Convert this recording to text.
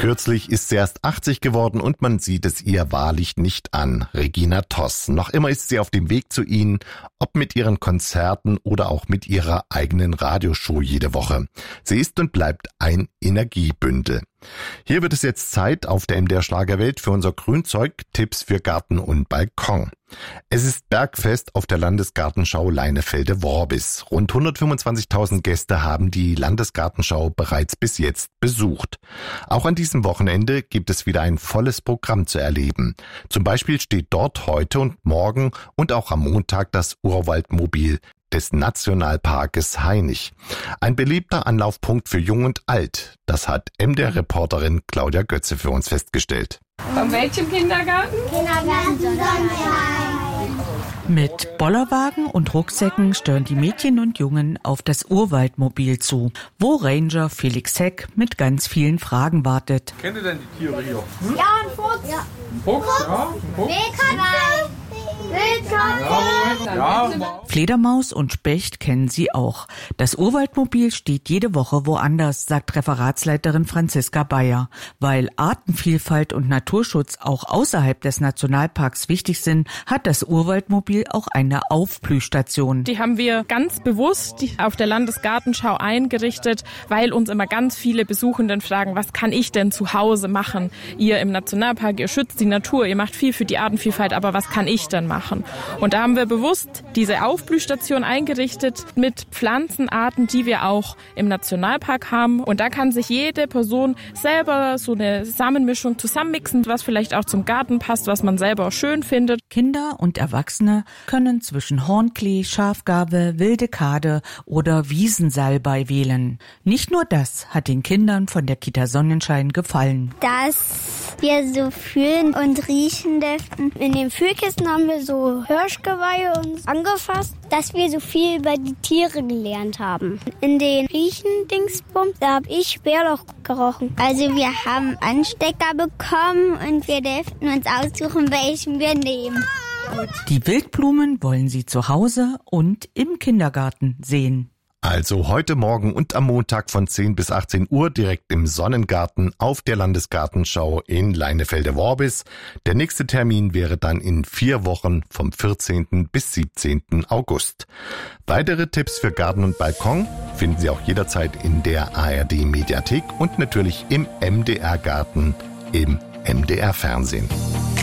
Kürzlich ist sie erst 80 geworden und man sieht es ihr wahrlich nicht an. Regina Toss. Noch immer ist sie auf dem Weg zu Ihnen, ob mit ihren Konzerten oder auch mit ihrer eigenen Radioshow jede Woche. Sie ist und bleibt ein Energiebündel. Hier wird es jetzt Zeit auf der MDR Schlagerwelt für unser Grünzeug, Tipps für Garten und Balkon. Es ist Bergfest auf der Landesgartenschau Leinefelde-Worbis. Rund 125.000 Gäste haben die Landesgartenschau bereits bis jetzt besucht. Auch an diesem Wochenende gibt es wieder ein volles Programm zu erleben. Zum Beispiel steht dort heute und morgen und auch am Montag das Urwaldmobil des Nationalparkes Hainich. Ein beliebter Anlaufpunkt für Jung und Alt. Das hat MDR-Reporterin Claudia Götze für uns festgestellt. Von welchem Kindergarten? Kindergarten Sonnenschein. Mit Bollerwagen und Rucksäcken steuern die Mädchen und Jungen auf das Urwaldmobil zu, wo Ranger Felix Heck mit ganz vielen Fragen wartet. Kennt ihr denn die Tiere hier? Ja, ein Fuchs. Ja. Ein Fuchs? Ja, ein Fuchs. Wildkatze. Ja. Fledermaus und Specht kennen sie auch. Das Urwaldmobil steht jede Woche woanders, sagt Referatsleiterin Franziska Bayer. Weil Artenvielfalt und Naturschutz auch außerhalb des Nationalparks wichtig sind, hat das Urwaldmobil auch eine Aufblühstation. Die haben wir ganz bewusst auf der Landesgartenschau eingerichtet, weil uns immer ganz viele Besuchenden fragen, was kann ich denn zu Hause machen? Ihr im Nationalpark, ihr schützt die Natur, ihr macht viel für die Artenvielfalt, aber was kann ich denn machen? Und da haben wir bewusst diese Aufblühstation eingerichtet mit Pflanzenarten, die wir auch im Nationalpark haben. Und da kann sich jede Person selber so eine Samenmischung zusammenmixen, was vielleicht auch zum Garten passt, was man selber schön findet. Kinder und Erwachsene können zwischen Hornklee, Schafgarbe, wilde Kade oder Wiesensalbei wählen. Nicht nur das hat den Kindern von der Kita Sonnenschein gefallen. Dass wir so fühlen und riechen dürfen. In den Fühlkissen haben wir so Hirschgeweihe uns angefasst, dass wir so viel über die Tiere gelernt haben. In den Riechen-Dingsbums, da habe ich Bärlauch gerochen. Also wir haben Anstecker bekommen und wir durften uns aussuchen, welchen wir nehmen. Die Wildblumen wollen sie zu Hause und im Kindergarten sehen. Also heute Morgen und am Montag von 10 bis 18 Uhr direkt im Sonnengarten auf der Landesgartenschau in Leinefelde-Worbis. Der nächste Termin wäre dann in 4 Wochen vom 14. bis 17. August. Weitere Tipps für Garten und Balkon finden Sie auch jederzeit in der ARD-Mediathek und natürlich im MDR-Garten im MDR-Fernsehen.